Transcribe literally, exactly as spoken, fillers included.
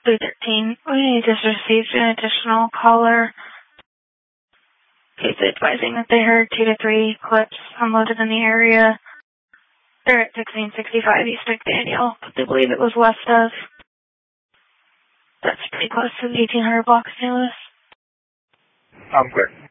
three thirteen. We just received an additional caller. It's advising that they heard two to three clips unloaded in the area. They're at sixteen sixty-five East McDaniel, but they believe it was west of. That's pretty close to the eighteen hundred block of Saint Louis. I'm clear.